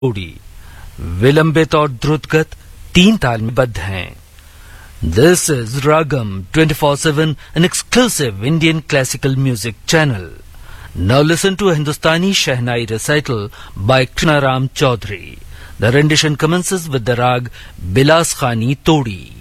तोड़ी विलंबित और द्रुतगत 3 ताल में बद्ध हैं। This is Ragam 24/7, an exclusive Indian classical music channel. Now listen to a Hindustani Shehnai recital by Krishnaram Chaudhary. The rendition commences with the rag Bilas Khani Todi.